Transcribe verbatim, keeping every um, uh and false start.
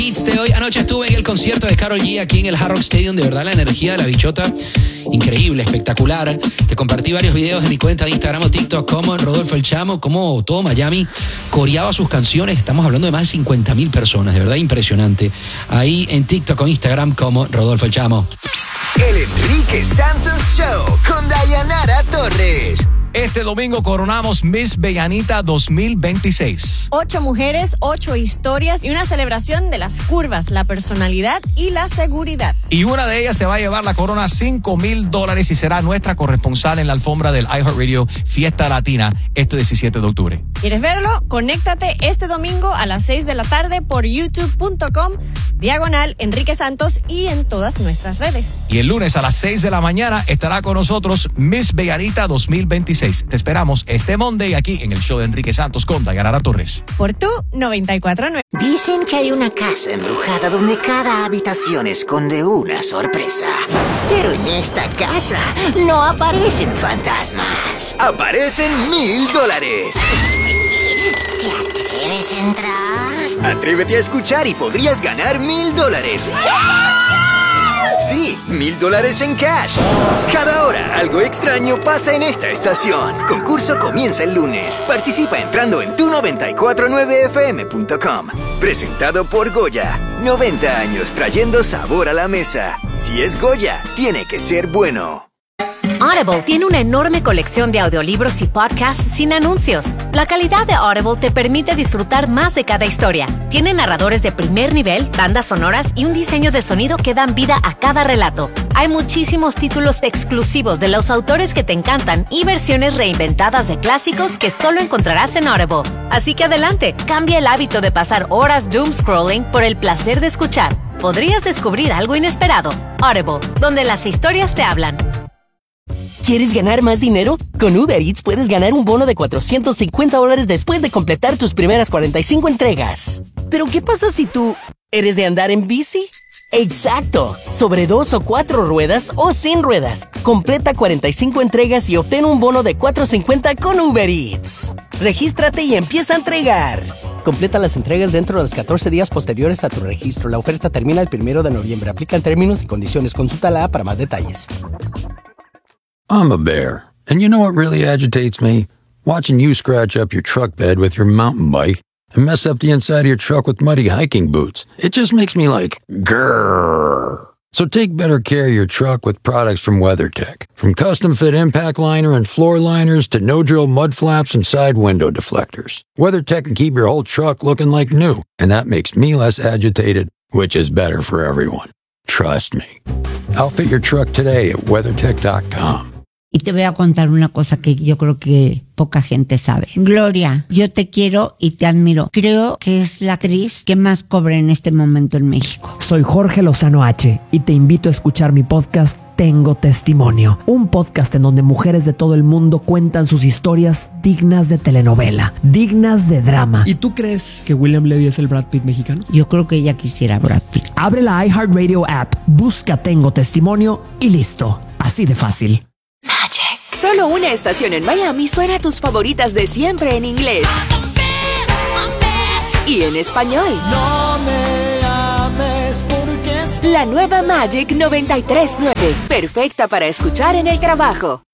Hits de hoy. Anoche estuve en el concierto de Karol G aquí en el Hard Rock Stadium. De verdad, la energía de la bichota, increíble, espectacular. Te compartí varios videos en mi cuenta de Instagram o TikTok como en Rodolfo El Chamo, como todo Miami coreaba sus canciones. Estamos hablando de más de cincuenta mil personas, de verdad impresionante. Ahí en TikTok o Instagram como Rodolfo El Chamo. El Enrique Santos Show con Dayanara Torres. Este domingo coronamos Miss Veganita dos mil veintiséis. Ocho mujeres, ocho historias y una celebración de las curvas, la personalidad y la seguridad. Y una de ellas se va a llevar la corona cinco mil dólares y será nuestra corresponsal en la alfombra del iHeartRadio Fiesta Latina este diecisiete de octubre. ¿Quieres verlo? Conéctate este domingo a las seis de la tarde por youtube punto com, diagonal Enrique Santos y en todas nuestras redes. Y el lunes a las seis de la mañana estará con nosotros Miss Veganita dos mil veintiséis. Te esperamos este Monday aquí en el show de Enrique Santos con Dayanara Torres. Por tu noventa y cuatro punto nueve. Dicen que hay una casa embrujada donde cada habitación esconde una sorpresa. Pero en esta casa no aparecen fantasmas. Aparecen mil dólares. ¿Te atreves a entrar? Atrévete a escuchar y podrías ganar mil dólares. Sí, mil dólares en cash. Cada hora algo extraño pasa en esta estación. Concurso comienza el lunes. Participa entrando en tu noventa y cuatro nueve F M punto com. Presentado por Goya. noventa años trayendo sabor a la mesa. Si es Goya, tiene que ser bueno. Audible tiene una enorme colección de audiolibros y podcasts sin anuncios. La calidad de Audible te permite disfrutar más de cada historia. Tiene narradores de primer nivel, bandas sonoras y un diseño de sonido que dan vida a cada relato. Hay muchísimos títulos exclusivos de los autores que te encantan y versiones reinventadas de clásicos que solo encontrarás en Audible. Así que adelante, cambia el hábito de pasar horas doom scrolling por el placer de escuchar. Podrías descubrir algo inesperado. Audible, donde las historias te hablan. ¿Quieres ganar más dinero? Con Uber Eats puedes ganar un bono de cuatrocientos cincuenta dólares después de completar tus primeras cuarenta y cinco entregas. ¿Pero qué pasa si tú eres de andar en bici? ¡Exacto! Sobre dos o cuatro ruedas o sin ruedas. Completa cuarenta y cinco entregas y obtén un bono de cuatrocientos cincuenta con Uber Eats. Regístrate y empieza a entregar. Completa las entregas dentro de los catorce días posteriores a tu registro. La oferta termina el primero de noviembre. Aplican términos y condiciones. Consulta la A para más detalles. I'm a bear, and you know what really agitates me? Watching you scratch up your truck bed with your mountain bike and mess up the inside of your truck with muddy hiking boots. It just makes me like, grrrr. So take better care of your truck with products from WeatherTech. From custom-fit impact liner and floor liners to no-drill mud flaps and side window deflectors. WeatherTech can keep your whole truck looking like new, and that makes me less agitated, which is better for everyone. Trust me. Outfit your truck today at WeatherTech dot com. Y te voy a contar una cosa que yo creo que poca gente sabe. Gloria, yo te quiero y te admiro. Creo que es la actriz que más cobra en este momento en México. Soy Jorge Lozano H y te invito a escuchar mi podcast Tengo Testimonio. Un podcast en donde mujeres de todo el mundo cuentan sus historias dignas de telenovela, dignas de drama. ¿Y tú crees que William Levy es el Brad Pitt mexicano? Yo creo que ella quisiera Brad Pitt. Abre la iHeartRadio app, busca Tengo Testimonio y listo. Así de fácil. Magic. Solo una estación en Miami suena tus favoritas de siempre en inglés y en español. No me ames porque es... La nueva Magic noventa y tres punto nueve, perfecta para escuchar en el trabajo.